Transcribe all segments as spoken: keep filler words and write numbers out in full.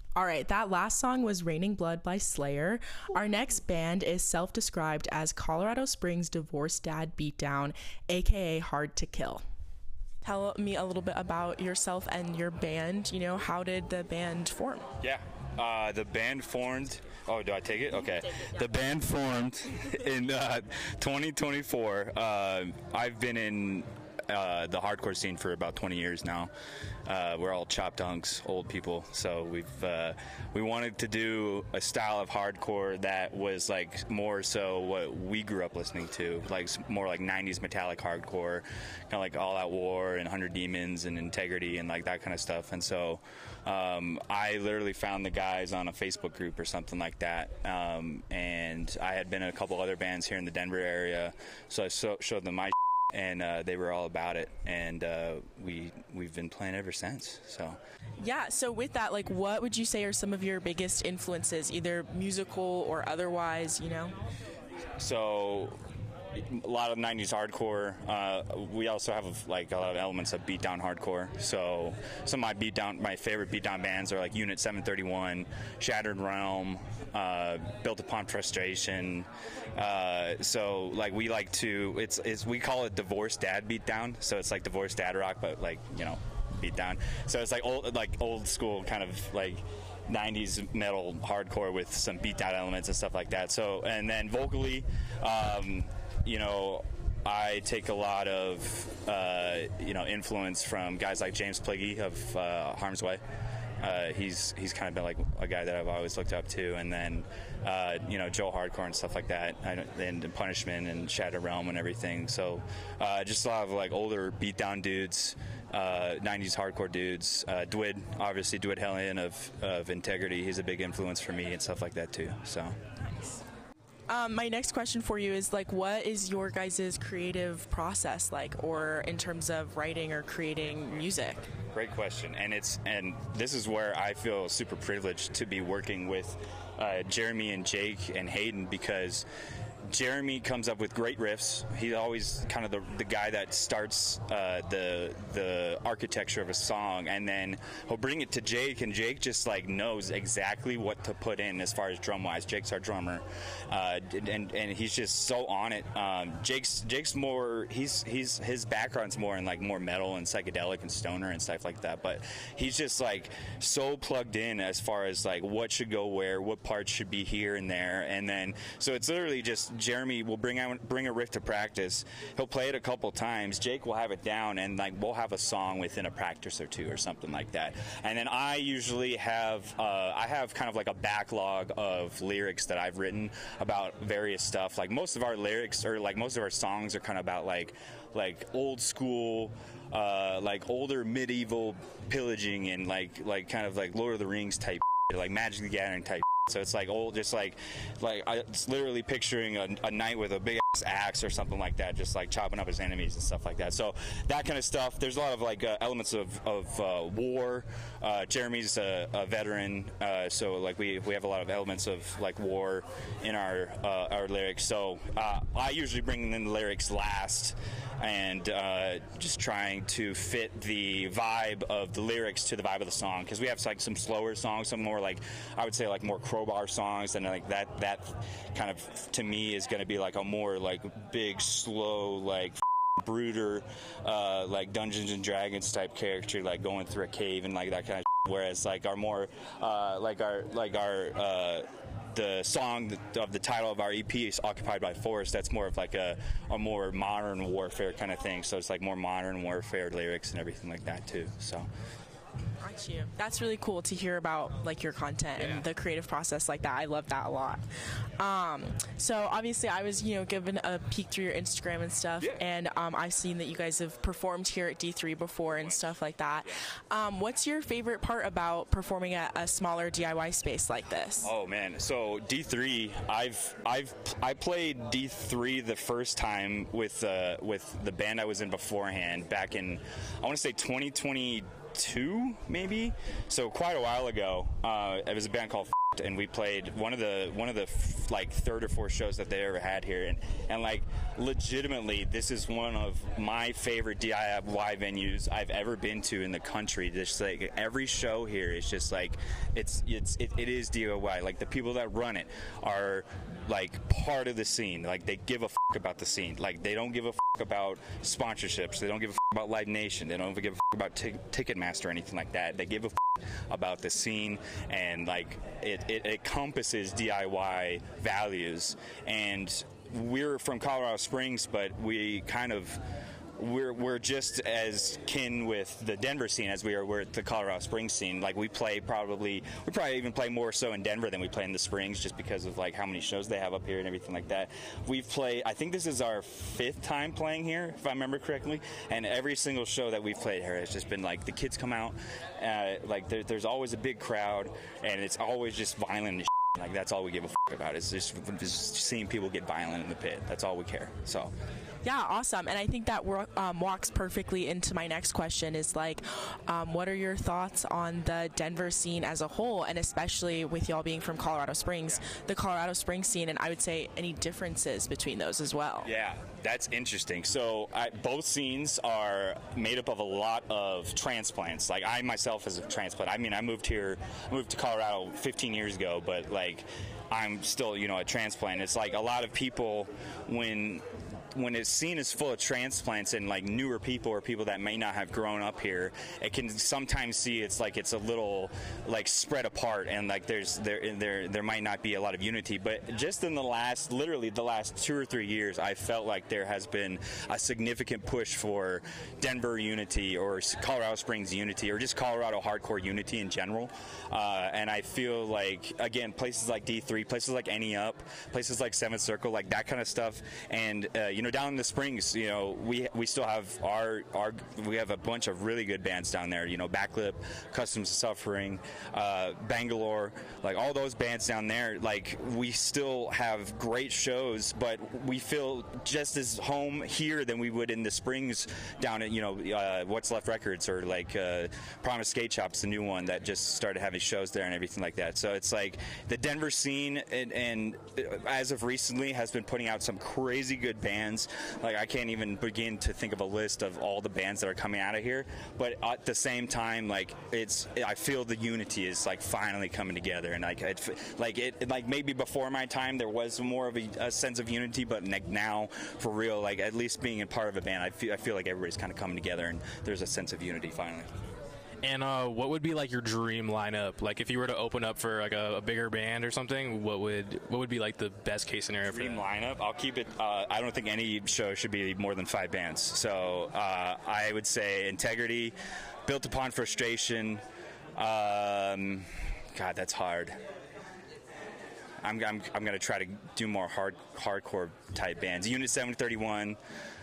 All right, that last song was Raining Blood by Slayer. Our next band is self-described as Colorado Springs Divorced Dad Beatdown, aka Hard to Kill. Tell me a little bit about yourself and your band. You know, how did the band form? Yeah, uh, the band formed. Oh, do I take it? Okay. Take it, yeah. The band formed in uh, twenty twenty-four. Uh, I've been in uh, the hardcore scene for about twenty years now. Uh, we're all chopped hunks, old people, so we've uh, we wanted to do a style of hardcore that was like more so what we grew up listening to, like more like nineties metallic hardcore, kind of like All Out War and one hundred Demons and Integrity and like that kind of stuff. And so um, I literally found the guys on a Facebook group or something like that, um, and I had been in a couple other bands here in the Denver area, so I so- showed them my and uh, they were all about it, and uh, we we've been playing ever since. So yeah, so with that, like, what would you say are some of your biggest influences, either musical or otherwise, you know? So a lot of nineties hardcore. Uh, we also have like a lot of elements of beatdown hardcore. So some of my beatdown, my favorite beatdown bands are like Unit seven thirty-one, Shattered Realm, uh, Built Upon Frustration. Uh, so like we like to, it's, it's we call it Divorced Dad Beatdown. So it's like Divorced Dad Rock, but like, you know, beatdown. So it's like old, like old school kind of like nineties metal hardcore with some beatdown elements and stuff like that. So, and then vocally, um, you know, I take a lot of, uh, you know, influence from guys like James Pliggy of uh, Harm's Way. Uh, he's he's kind of been like a guy that I've always looked up to, and then uh, you know, Joe Hardcore and stuff like that, and Punishment and Shattered Realm and everything. So uh, just a lot of like older beatdown dudes, uh, nineties hardcore dudes. Uh, Dwid, obviously Dwid Hellion of of Integrity. He's a big influence for me and stuff like that too. So. Nice. Um, my next question for you is, like, what is your guys' creative process like, or in terms of writing or creating music? Great question, and it's and this is where I feel super privileged to be working with uh, Jeremy and Jake and Hayden, because Jeremy comes up with great riffs. He's always kind of the, the guy that starts uh, the the architecture of a song, and then he'll bring it to Jake, and Jake just like knows exactly what to put in as far as drum wise. Jake's our drummer, uh, and and he's just so on it. Um, Jake's Jake's more he's he's his background's more in like more metal and psychedelic and stoner and stuff like that, but he's just like so plugged in as far as like what should go where, what parts should be here and there, and then so it's literally just Jeremy will bring out bring a riff to practice. He'll play it a couple times. Jake will have it down, and like we'll have a song within a practice or two or something like that. And then I usually have uh, I have kind of like a backlog of lyrics that I've written about various stuff. Like most of our lyrics or like most of our songs are kind of about like like old school, uh, like older medieval pillaging and like like kind of like Lord of the Rings type, like Magic the Gathering type. So it's like old, just like, like I, it's literally picturing a, a knight with a big ass axe or something like that, just like chopping up his enemies and stuff like that. So that kind of stuff. There's a lot of like uh, elements of, of uh, war. Uh, Jeremy's a, a veteran, uh, so like we we have a lot of elements of like war in our uh, our lyrics. So uh, I usually bring in the lyrics last, and uh, just trying to fit the vibe of the lyrics to the vibe of the song, because we have like some slower songs, some more like I would say like more crowbar songs, and like that that kind of to me is going to be like a more like big slow like brooder, uh, like Dungeons and Dragons type character, like going through a cave and like that kind of shit. Whereas like our more uh, like our like our uh, the song of the title of our E P is Occupied by Forest. That's more of like a, a more modern warfare kind of thing. So it's like more modern warfare lyrics and everything like that too. So. Got you. That's really cool to hear about like your content Yeah. and the creative process like that. I love that a lot. Um, so obviously I was, you know, given a peek through your Instagram and stuff, Yeah. and um, I've seen that you guys have performed here at D three before and stuff like that. Um, what's your favorite part about performing at a smaller D I Y space like this? Oh man, so D three, I've I've I played D three the first time with uh, with the band I was in beforehand back in I want to say twenty twenty-two maybe, so quite a while ago. Uh, it was a band called F***ed, and we played one of the one of the f- like third or fourth shows that they ever had here, and and like legitimately, this is one of my favorite D I Y venues I've ever been to in the country. Just like every show here is just like it's it's it, it is D I Y. Like the people that run it are like part of the scene. Like they give a f- about the scene. Like they don't give a f- about sponsorships. They don't give a f- about Live Nation. They don't give a f- about t- Ticketmaster or anything like that. They give a f- about the scene, and like it, it encompasses D I Y values. And we're from Colorado Springs, but we kind of we're we're just as kin with the Denver scene as we are with the Colorado Springs scene. Like we play probably we probably even play more so in Denver than we play in the Springs, just because of like how many shows they have up here and everything like that. We've played, I think this is our fifth time playing here, if I remember correctly, and every single show that we've played here has just been like the kids come out, uh, like there, there's always a big crowd, and it's always just violent and shit. Like that's all we give a f- about is just, just seeing people get violent in the pit. That's all we care. So. Yeah, awesome. And I think that um, walks perfectly into my next question is like, um, what are your thoughts on the Denver scene as a whole, and especially with y'all being from Colorado Springs, the Colorado Springs scene, and I would say any differences between those as well? Yeah, that's interesting. So I, both scenes are made up of a lot of transplants. Like I myself as a transplant, I mean, I moved here, I moved to Colorado fifteen years ago, but like I'm still, you know, a transplant. It's like a lot of people when when it's seen as full of transplants and like newer people or people that may not have grown up here, it can sometimes see it's like it's a little like spread apart, and like there's there there there might not be a lot of unity. But just in the last literally the last two or three years, I felt like there has been a significant push for Denver unity or Colorado Springs unity or just Colorado hardcore unity in general. Uh, and I feel like again places like D three, places like Any Up, places like Seventh Circle, like that kind of stuff, and uh, you know, down in the Springs, you know, we we still have our our we have a bunch of really good bands down there. You know, Backlip, Customs of Suffering, uh, Bangalore, like all those bands down there. Like we still have great shows, but we feel just as home here than we would in the Springs down at you know uh, What's Left Records or like uh, Promise Skate Shop's the new one that just started having shows there and everything like that. So it's like the Denver scene, and, and as of recently has been putting out some crazy good bands. Like I can't even begin to think of a list of all the bands that are coming out of here, but at the same time, like it's I feel the unity is like finally coming together, and like it, like it like maybe before my time there was more of a, a sense of unity, but like now for real, like at least being a part of a band, I feel I feel like everybody's kind of coming together and there's a sense of unity finally. And uh, what would be like your dream lineup? Like if you were to open up for like a, a bigger band or something, what would what would be like the best case scenario Dream for that? lineup? I'll keep it. Uh, I don't think any show should be more than five bands. So uh, I would say Integrity, Built Upon Frustration. Um, God, that's hard. I'm I'm, I'm going to try to do more hard hardcore type bands. Unit seven thirty-one,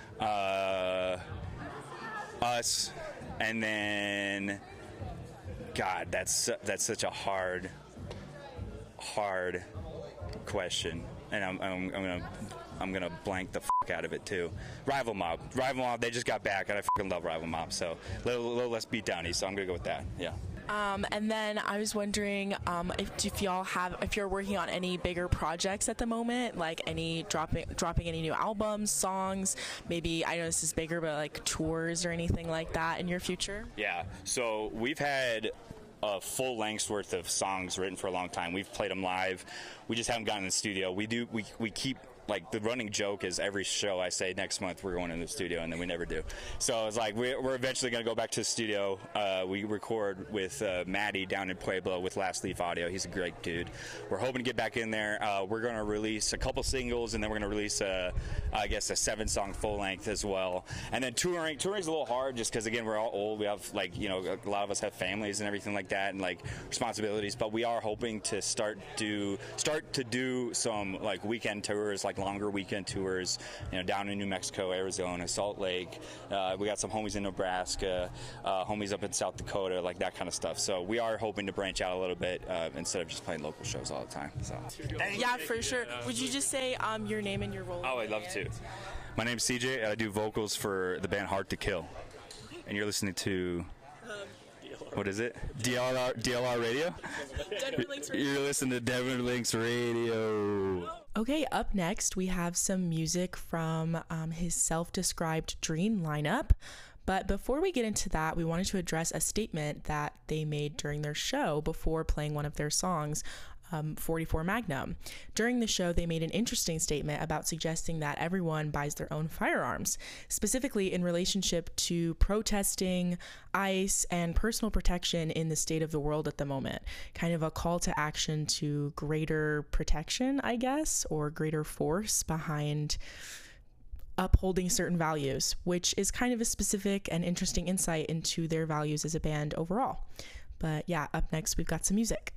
uh, us. And then, God, that's that's such a hard, hard question, and I'm I'm, I'm gonna I'm gonna blank the fuck out of it too. Rival Mob, Rival Mob, they just got back, and I fucking love Rival Mob, so a little, little less beat downy. So I'm gonna go with that. Yeah. Um, and then I was wondering um, if, if y'all have, if you're working on any bigger projects at the moment, like any dropping dropping any new albums, songs, maybe, I know this is bigger, but like tours or anything like that in your future? Yeah, so we've had a full length's worth of songs written for a long time. We've played them live. We just haven't gotten in the studio. We do, we, we keep, like the running joke is every show I say next month we're going in the studio, and then we never do. So it's like we're, we're eventually going to go back to the studio. Uh, we record with uh, Maddie down in Pueblo with Last Leaf Audio. He's a great dude. We're hoping to get back in there. Uh, we're going to release a couple singles, and then we're going to release a, I guess, a seven-song full length as well. And then touring. Touring's a little hard just because again we're all old. We have like you know a lot of us have families and everything like that, and like responsibilities. But we are hoping to start do start to do some like weekend tours, like longer weekend tours, you know, down in New Mexico, Arizona, Salt Lake. Uh, we got some homies in Nebraska, uh, homies up in South Dakota, like that kind of stuff. So we are hoping to branch out a little bit uh, instead of just playing local shows all the time. So. Yeah, for sure. Would you just say um, your name and your role? Oh, I'd love to. My name's C J. I do vocals for the band Hard to Kill. And you're listening to what is it? D L R D L R Radio? Denver Links Radio. You're listening to Denver Links Radio. Okay, up next we have some music from um, his self-described Dream lineup. But before we get into that, we wanted to address a statement that they made during their show before playing one of their songs, um, forty-four Magnum. During the show, they made an interesting statement about suggesting that everyone buys their own firearms, specifically in relationship to protesting, ICE, and personal protection in the state of the world at the moment. Kind of a call to action to greater protection, I guess, or greater force behind upholding certain values, which is kind of a specific and interesting insight into their values as a band overall. But yeah, up next we've got some music.